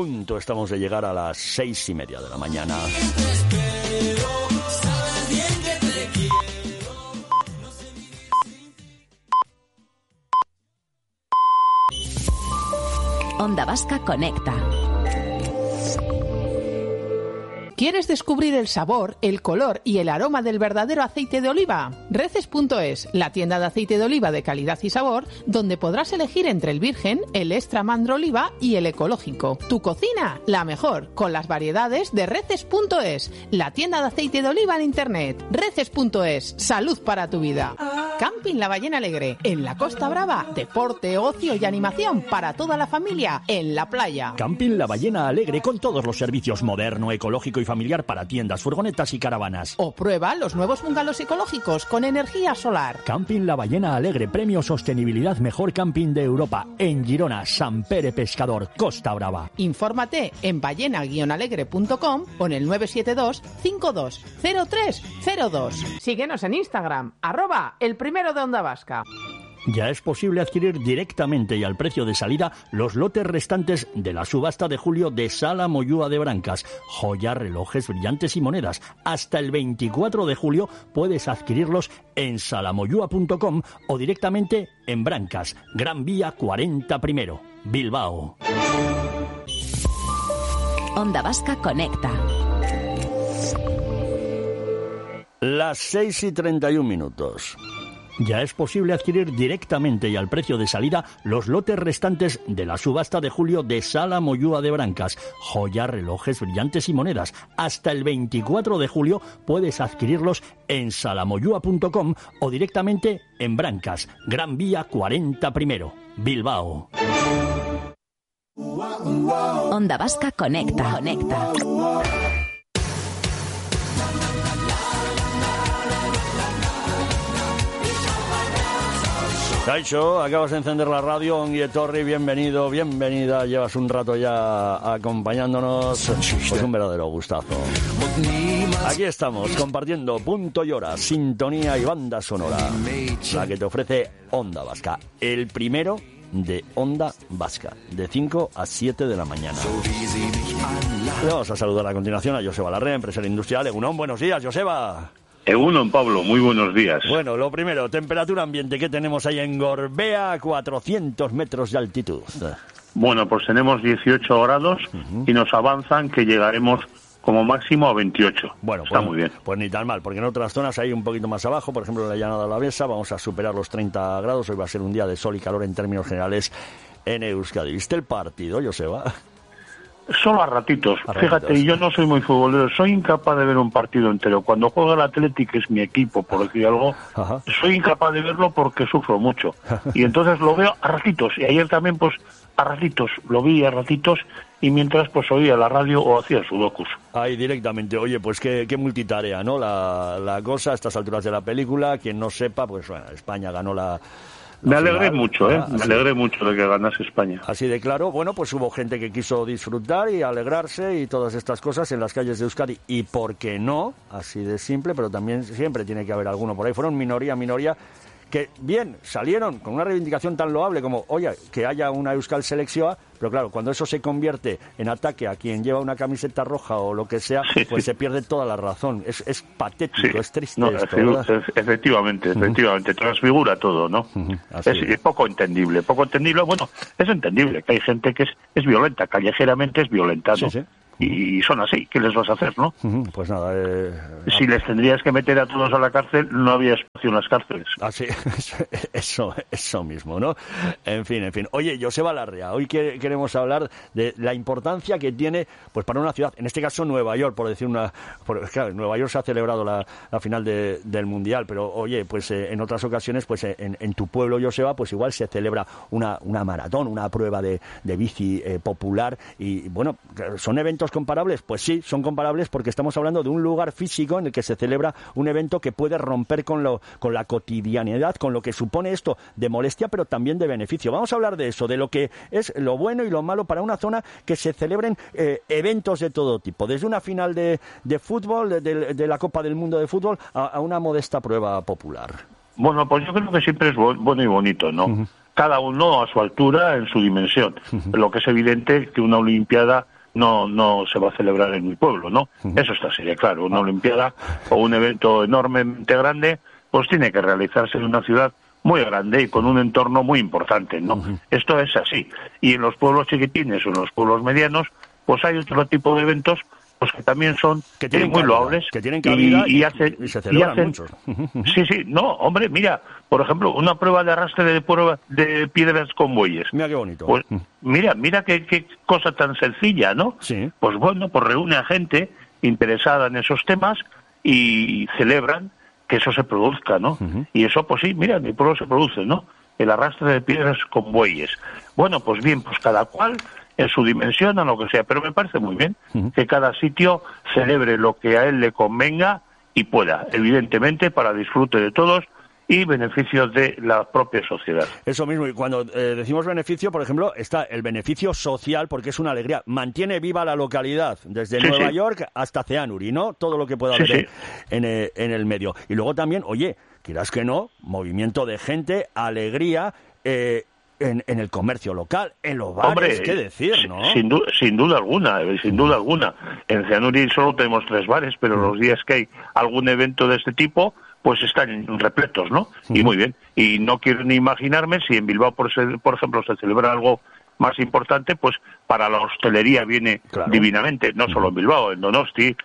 punto estamos de llegar a las 6:30 de la mañana. Onda Vasca Conecta. ¿Quieres descubrir el sabor, el color y el aroma del verdadero aceite de oliva? Reces.es, la tienda de aceite de oliva de calidad y sabor, donde podrás elegir entre el virgen, el extra mandro oliva y el ecológico. Tu cocina, la mejor, con las variedades de Reces.es, la tienda de aceite de oliva en internet. Reces.es, salud para tu vida. Camping La Ballena Alegre, en la Costa Brava, deporte, ocio y animación para toda la familia en la playa. Camping La Ballena Alegre con todos los servicios moderno, ecológico y familiar para tiendas, furgonetas y caravanas. O prueba los nuevos bungalows ecológicos con energía solar. Camping La Ballena Alegre, premio Sostenibilidad Mejor Camping de Europa, en Girona, Sant Pere Pescador, Costa Brava. Infórmate en ballena-alegre.com o en el 972 520302. Síguenos en Instagram, @el primero de Onda Vasca. Ya es posible adquirir directamente y al precio de salida los lotes restantes de la subasta de julio de Sala Moyúa de Brancas. Joyas, relojes, brillantes y monedas. Hasta el 24 de julio puedes adquirirlos en salamoyúa.com o directamente en Brancas, Gran Vía 40 I, Bilbao. Onda Vasca Conecta. Las 6:31. Ya es posible adquirir directamente y al precio de salida los lotes restantes de la subasta de julio de Sala Moyúa de Brancas. Joyas, relojes, brillantes y monedas. Hasta el 24 de julio puedes adquirirlos en salamoyúa.com o directamente en Brancas, Gran Vía 40 I, Bilbao. Onda Vasca Conecta. Taisho, acabas de encender la radio, Ongi Etorri, bienvenido, bienvenida, llevas un rato ya acompañándonos, pues un verdadero gustazo. Aquí estamos, compartiendo punto y hora, sintonía y banda sonora, la que te ofrece Onda Vasca, el primero de Onda Vasca, de 5 a 7 de la mañana. Le vamos a saludar a continuación a Joseba Larrea, empresario industrial. Egunon, buenos días, Joseba. Egunon, Pablo, muy buenos días. Bueno, lo primero, temperatura ambiente que tenemos ahí en Gorbea, 400 metros de altitud. Bueno, pues tenemos 18 grados y nos avanzan que llegaremos como máximo a 28. Bueno, está pues, muy bien. Pues ni tan mal, porque en otras zonas hay un poquito más abajo, por ejemplo en la llanada alavesa, vamos a superar los 30 grados. Hoy va a ser un día de sol y calor en términos generales en Euskadi. ¿Viste el partido, Joseba? Solo a ratitos. Fíjate, y yo no soy muy futbolero, soy incapaz de ver un partido entero. Cuando juega el Athletic, que es mi equipo, por decir algo, soy incapaz de verlo porque sufro mucho. Y entonces lo veo a ratitos. Y ayer también, pues, a ratitos. Lo vi a ratitos y mientras, pues, oía la radio o hacía sudokus. Ahí directamente. Oye, pues qué multitarea, ¿no? La cosa a estas alturas de la película. Quien no sepa, pues, bueno, España ganó la Me alegré mucho, me alegré mucho de que ganase España. Así de claro. Bueno, pues hubo gente que quiso disfrutar y alegrarse y todas estas cosas en las calles de Euskadi. Y por qué no, así de simple, pero también siempre tiene que haber alguno por ahí. Fueron minoría, que bien, salieron con una reivindicación tan loable como, oye, que haya una Euskal Selección, pero claro, cuando eso se convierte en ataque a quien lleva una camiseta roja o lo que sea, pues se pierde toda la razón. Es patético, es triste esto, ¿verdad? Efectivamente, transfigura todo, ¿no? Es poco entendible. Bueno, es entendible que hay gente que es violenta, callejeramente es violenta, ¿no? Sí. Y son así, ¿qué les vas a hacer, no? Pues nada. Si les tendrías que meter a todos a la cárcel, no había espacio en las cárceles. Así, eso mismo, ¿no? En fin. Oye, Joseba Larrea, hoy queremos hablar de la importancia que tiene, pues para una ciudad, en este caso Nueva York, por decir claro, en Nueva York se ha celebrado la final del Mundial, pero oye, pues en otras ocasiones, pues en tu pueblo, Joseba, pues igual se celebra una maratón, una prueba de bici popular, y bueno, son eventos comparables. Pues sí, son comparables porque estamos hablando de un lugar físico en el que se celebra un evento que puede romper con la cotidianidad, con lo que supone esto de molestia, pero también de beneficio. Vamos a hablar de eso, de lo que es lo bueno y lo malo para una zona que se celebren eventos de todo tipo, desde una final de fútbol, de la Copa del Mundo de fútbol, a una modesta prueba popular. Bueno, pues yo creo que siempre es bueno y bonito, ¿no? Cada uno a su altura, en su dimensión. Lo que es evidente es que una Olimpiada no se va a celebrar en mi pueblo, ¿no? Eso está sería claro. Una Olimpiada o un evento enormemente grande, pues tiene que realizarse en una ciudad muy grande y con un entorno muy importante, ¿no? Esto es así. Y en los pueblos chiquitines o en los pueblos medianos, pues hay otro tipo de eventos pues que también son muy loables, que tienen cabida y se celebran muchos. Sí, no, hombre, mira, por ejemplo, una prueba de arrastre de piedras con bueyes. Mira qué bonito. Pues mira qué cosa tan sencilla, ¿no? Sí. Pues bueno, pues reúne a gente interesada en esos temas y celebran que eso se produzca, ¿no? Y eso, pues sí, mira, en mi pueblo se produce, ¿no? El arrastre de piedras con bueyes. Bueno, pues bien, pues cada cual en su dimensión o lo que sea, pero me parece muy bien que cada sitio celebre lo que a él le convenga y pueda, evidentemente, para disfrute de todos y beneficio de la propia sociedad. Eso mismo, y cuando decimos beneficio, por ejemplo, está el beneficio social, porque es una alegría. Mantiene viva la localidad, desde Nueva York hasta Ceanuri, ¿no? Todo lo que pueda haber en el medio. Y luego también, oye, quieras que no, movimiento de gente, alegría, en el comercio local, en los bares, hombre, qué decir, ¿no? Sin duda alguna. En Ceanuri solo tenemos 3 bares, pero los días que hay algún evento de este tipo, pues están repletos, ¿no? Y muy bien. Y no quiero ni imaginarme si en Bilbao, por ejemplo, se celebra algo más importante, pues para la hostelería viene divinamente, no solo en Bilbao, en Donosti,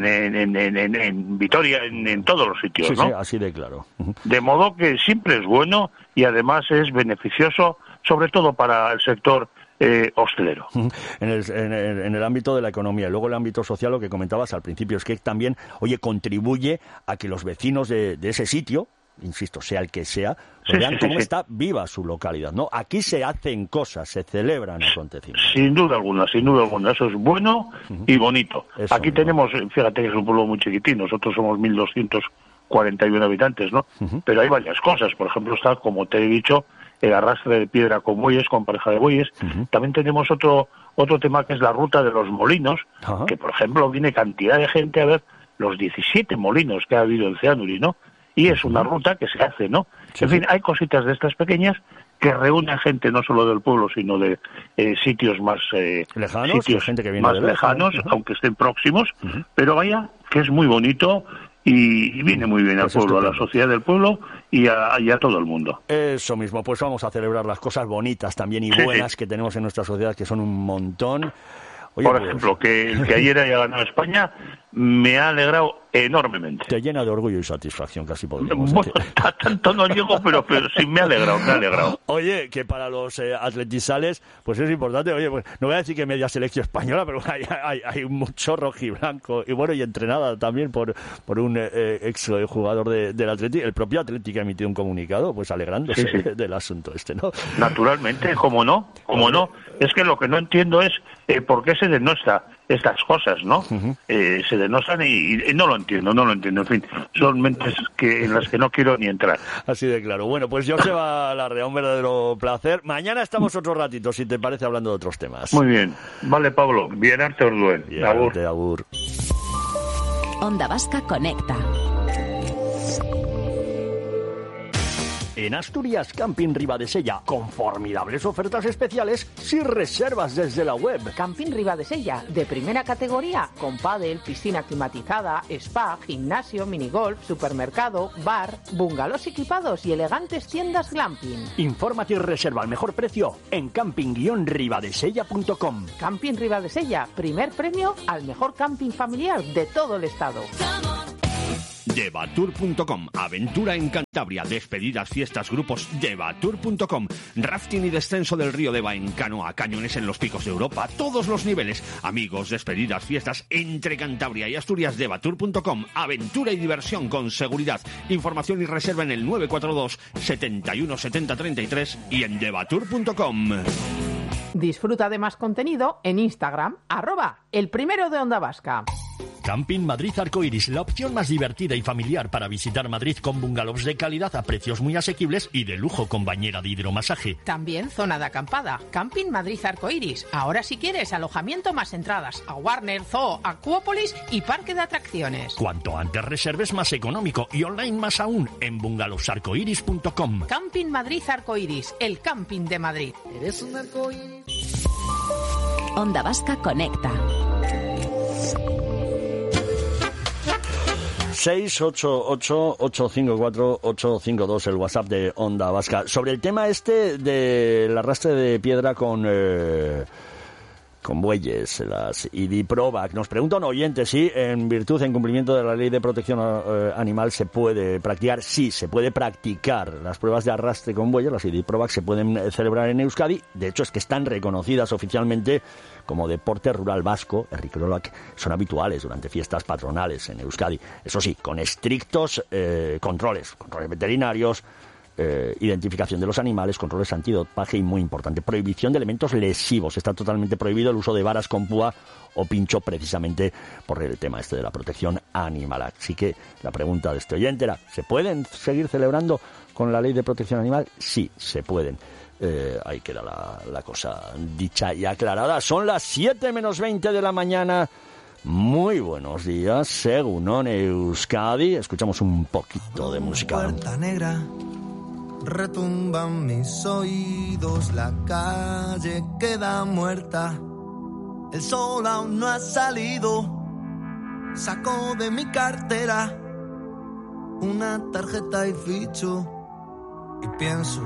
en Vitoria, en todos los sitios, ¿no? Sí, así de claro. De modo que siempre es bueno y además es beneficioso, sobre todo para el sector hostelero. En el ámbito de la economía. Luego el ámbito social, lo que comentabas al principio, es que también, oye, contribuye a que los vecinos de ese sitio, insisto, sea el que sea, vean cómo está viva su localidad, ¿no? Aquí se hacen cosas, se celebran acontecimientos. Sin duda alguna, eso es bueno y bonito. Eso aquí tenemos, fíjate que es un pueblo muy chiquitín, nosotros somos 1.241 habitantes, ¿no? Pero hay varias cosas, por ejemplo está, como te he dicho, el arrastre de piedra con bueyes, con pareja de bueyes. También tenemos otro tema que es la ruta de los molinos, que por ejemplo viene cantidad de gente a ver los 17 molinos que ha habido en Ceanuri, ¿no? Y es una ruta que se hace, ¿no? En fin, hay cositas de estas pequeñas que reúnen gente no solo del pueblo, sino de sitios más lejanos, gente que viene más lejanos, aunque estén próximos, pero vaya, que es muy bonito y viene muy bien al pueblo, a la sociedad del pueblo y a todo el mundo. Eso mismo, pues vamos a celebrar las cosas bonitas también y buenas que tenemos en nuestra sociedad, que son un montón. Oye, por ejemplo, que el que ayer haya ganado España me ha alegrado enormemente. Te llena de orgullo y satisfacción, casi podríamos decir. Tanto no llego, pero sí me ha alegrado. Oye, que para los atletizales, pues es importante. Oye, pues no voy a decir que media selección española, pero hay mucho rojiblanco. Y bueno, y entrenada también por un ex jugador del Atleti. El propio Atleti que ha emitido un comunicado, pues alegrándose del asunto este, ¿no? Naturalmente, ¿cómo no? Es que lo que no entiendo es por qué se denosta estas cosas, ¿no? Se denostan y no lo entiendo. En fin, son mentes en las que no quiero ni entrar. Así de claro. Bueno, pues Joseba Larrea, un verdadero placer. Mañana estamos otro ratito, si te parece, hablando de otros temas. Muy bien. Vale, Pablo. Bien arte, Orduen. Agur. Onda Vasca Conecta. En Asturias Camping Ribadesella, con formidables ofertas especiales si reservas desde la web. Camping Ribadesella, de primera categoría, con pádel, piscina climatizada, spa, gimnasio, minigolf, supermercado, bar, bungalows equipados y elegantes tiendas glamping. Infórmate y reserva al mejor precio en camping-ribadesella.com. Camping Ribadesella, primer premio al mejor camping familiar de todo el estado. Devatur.com, aventura en Cantabria, despedidas, fiestas, grupos. Devatur.com, rafting y descenso del río Deva en canoa, cañones en los picos de Europa, todos los niveles. Amigos, despedidas, fiestas entre Cantabria y Asturias. Devatur.com, aventura y diversión con seguridad. Información y reserva en el 942 71 70 33 y en Devatur.com. Disfruta de más contenido en Instagram, @elprimero de Onda Vasca. Camping Madrid Arcoiris, la opción más divertida y familiar para visitar Madrid, con bungalows de calidad a precios muy asequibles y de lujo con bañera de hidromasaje. También zona de acampada. Camping Madrid Arcoiris. Ahora si quieres alojamiento más entradas a Warner, Zoo, Acuópolis y parque de atracciones. Cuanto antes reserves, más económico, y online más aún en bungalowsarcoiris.com. Camping Madrid Arcoiris, el camping de Madrid. Eres un arcoíris. Onda Vasca Conecta. 688-854-852, el WhatsApp de Onda Vasca. Sobre el tema del arrastre de piedra con bueyes, las IDIPROVAC, nos pregunta un oyente si en virtud, en cumplimiento de la Ley de Protección Animal, se puede practicar. Sí, se puede practicar. Las pruebas de arrastre con bueyes, las IDIPROVAC, se pueden celebrar en Euskadi. De hecho, es que están reconocidas oficialmente como deporte rural vasco. IDIPROVAC son habituales durante fiestas patronales en Euskadi. Eso sí, con estrictos controles veterinarios, identificación de los animales, controles antidopaje y, muy importante, prohibición de elementos lesivos. Está totalmente prohibido el uso de varas con púa o pincho, precisamente por el tema de la protección animal. Así que la pregunta de este oyente era: ¿se pueden seguir celebrando con la Ley de Protección Animal? Sí, se pueden. Ahí queda la cosa dicha y aclarada. Son las 7 menos 20 de la mañana. Muy buenos días, según Euskadi. Escuchamos un poquito de música. Puerta negra, retumban mis oídos, la calle queda muerta, el sol aún no ha salido. Saco de mi cartera una tarjeta y ficho y pienso